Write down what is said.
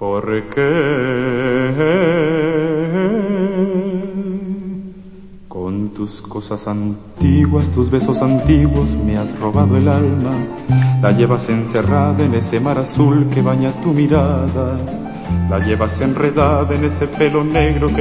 ¿Por qué? Con tus cosas antiguas, tus besos antiguos, me has robado el alma. La llevas encerrada en ese mar azul que baña tu mirada. La llevas enredada en ese pelo negro que